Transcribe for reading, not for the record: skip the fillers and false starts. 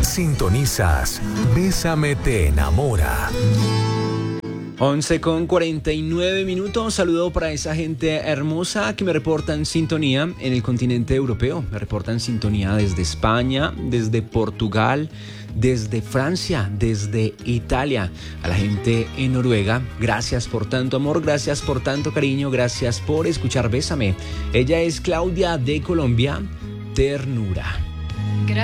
Sintonizas Bésame te enamora. 11:49. Saludo para esa gente hermosa que me reporta en sintonía en el continente europeo. Me reporta en sintonía desde España, desde Portugal, desde Francia, desde Italia. A la gente en Noruega, gracias por tanto amor, gracias por tanto cariño, gracias por escuchar Bésame. Ella es Claudia de Colombia, Ternura.